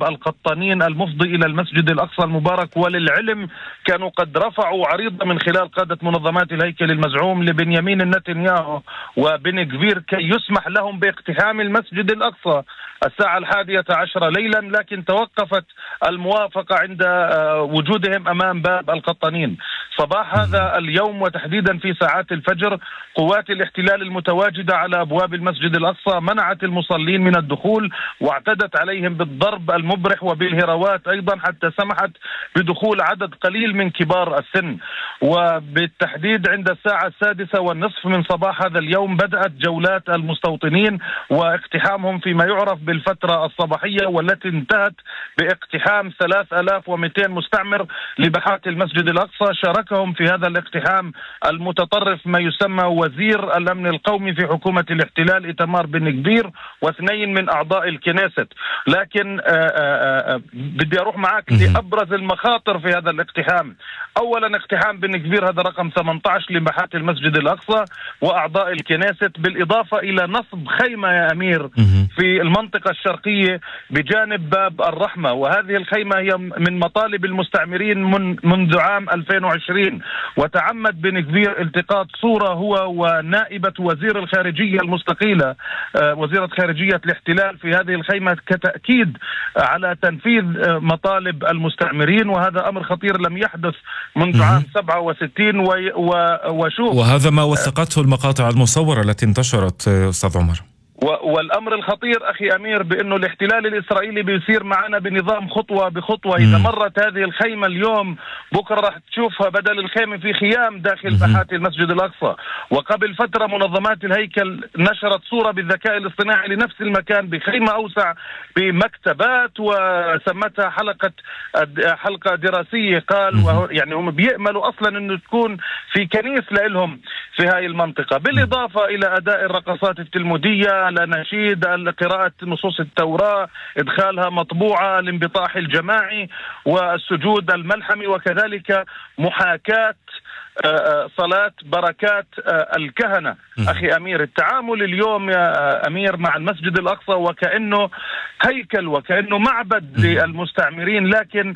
باب القطانين المفضي إلى المسجد الأقصى المبارك. وللعلم كانوا قد رفعوا عريضة من خلال قادة منظمات الهيكل المزعوم لبنيامين نتنياهو وبن غفير كي يسمح لهم باقتحام المسجد الأقصى الساعة 11 ليلا، لكن توقفت الموافقة عند وجودهم أمام باب القطانين. صباح هذا اليوم وتحديدا في ساعات الفجر قوات الاحتلال المتواجدة على أبواب المسجد الأقصى منعت المصلين من الدخول واعتدت عليهم بالضرب المبرح وبالهروات أيضا، حتى سمحت بدخول عدد قليل من كبار السن. وبالتحديد عند الساعة 6:30 من صباح هذا اليوم بدأت جولات المستوطنين واقتحامهم فيما يعرف بالفترة الصباحية، والتي انتهت باقتحام 3200 مستعمر لباحات المسجد الأقصى. شاركهم في هذا الاقتحام المتطرف ما يسمى وزير الأمن القومي في حكومة الاحتلال إيتمار بن غفير واثنين من أعضاء الكنيست. لكن بدي أروح معك لأبرز المخاطر في هذا الاقتحام. أولا اقتحام بن غفير هذا رقم 18 لباحات المسجد الأقصى وأعضاء الكنيست، بالإضافة إلى نصب خيمة يا أمير في المنطقة الشرقية بجانب باب الرحمة، وهذه الخيمة هي من مطالب المستعمرين منذ عام 2020. وتعمد بن غفير التقاط صورة هو ونائبة وزير الخارجية المستقيلة وزيرة خارجية الاحتلال في هذه الخيمة كتأكيد على تنفيذ مطالب المستعمرين، وهذا أمر خطير لم يحدث منذ عام 67. وشوف، وهذا ما وثقته المقاطع المصورة التي انتشرت أستاذ عمر. والأمر الخطير أخي أمير بأنه الاحتلال الإسرائيلي بيصير معنا بنظام خطوة بخطوة. إذا مرت هذه الخيمة اليوم بكرة راح تشوفها بدل الخيمة في خيام داخل باحات المسجد الأقصى. وقبل فترة منظمات الهيكل نشرت صورة بالذكاء الاصطناعي لنفس المكان بخيمة أوسع بمكتبات وسمتها حلقة دراسية. قال يعني هم بيأملوا أصلا أنه تكون في كنيس لهم في هاي المنطقة، بالإضافة إلى أداء الرقصات التلمودية، لنشيد قراءة نصوص التوراة، إدخالها مطبوعة، الانبطاح الجماعي والسجود الملحمي، وكذلك محاكاة صلاة بركات الكهنة. أخي أمير، التعامل اليوم يا أمير مع المسجد الأقصى وكأنه هيكل وكأنه معبد للمستعمرين، لكن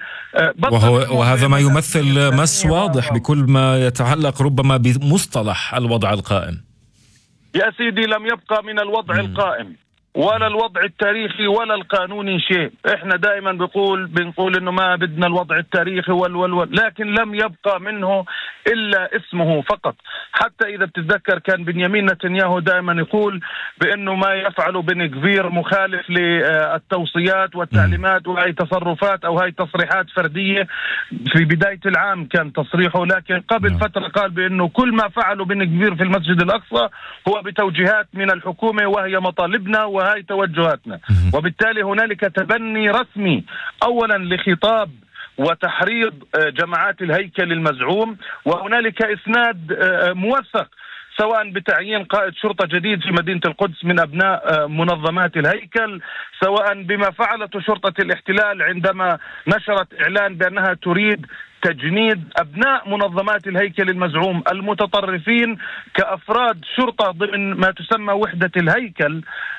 وهذا ما يمثل مس واضح بكل ما يتعلق ربما بمصطلح الوضع القائم. يا سيدي لم يبقى من الوضع القائم ولا الوضع التاريخي ولا القانوني شيء. احنا دائما بنقول انه ما بدنا الوضع التاريخي لكن لم يبقى منه الا اسمه فقط. حتى اذا بتتذكر كان بنيامين نتنياهو دائما يقول بانه ما يفعله بن غفير مخالف للتوصيات والتعليمات، وهي تصرفات او هي تصريحات فردية. في بداية العام كان تصريحه، لكن قبل فترة قال بانه كل ما فعله بن غفير في المسجد الاقصى هو بتوجيهات من الحكومة وهي مطالبنا وهي توجهاتنا. وبالتالي هنالك تبني رسمي أولا لخطاب وتحريض جماعات الهيكل المزعوم، وهنالك إسناد موثق سواء بتعيين قائد شرطة جديد في مدينة القدس من أبناء منظمات الهيكل، سواء بما فعلته شرطة الاحتلال عندما نشرت إعلان بأنها تريد تجنيد أبناء منظمات الهيكل المزعوم المتطرفين كأفراد شرطة ضمن ما تسمى وحدة الهيكل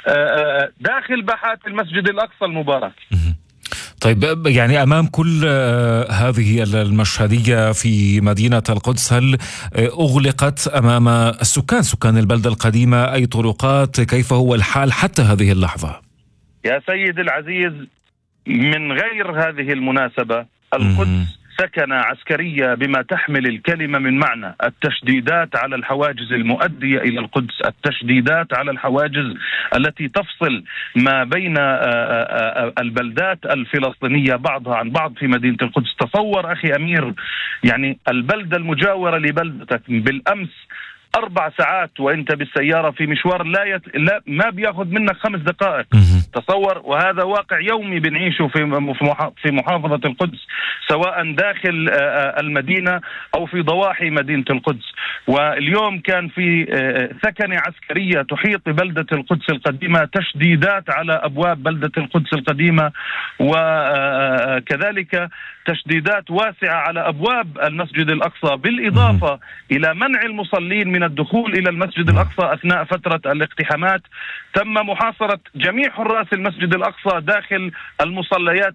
داخل باحات المسجد الأقصى المبارك. طيب، يعني أمام كل هذه المشهدية في مدينة القدس، هل أغلقت أمام سكان البلدة القديمة أي طرقات؟ كيف هو الحال حتى هذه اللحظة؟ يا سيد العزيز، من غير هذه المناسبة القدس سكنة عسكرية بما تحمل الكلمة من معنى. التشديدات على الحواجز المؤدية إلى القدس، التشديدات على الحواجز التي تفصل ما بين البلدات الفلسطينية بعضها عن بعض في مدينة القدس. تصور أخي أمير، يعني البلدة المجاورة لبلدتك بالأمس 4 ساعات وانت بالسيارة في مشوار لا ما بياخذ منك 5 دقائق. تصور، وهذا واقع يومي بنعيشه في محافظة القدس، سواء داخل المدينة أو في ضواحي مدينة القدس. واليوم كان في ثكنة عسكرية تحيط ببلدة القدس القديمة، تشديدات على أبواب بلدة القدس القديمة، وكذلك تشديدات واسعة على أبواب المسجد الأقصى، بالإضافة إلى منع المصلين من الدخول إلى المسجد الأقصى أثناء فترة الاقتحامات. تم محاصرة جميع حراس المسجد الأقصى داخل المصليات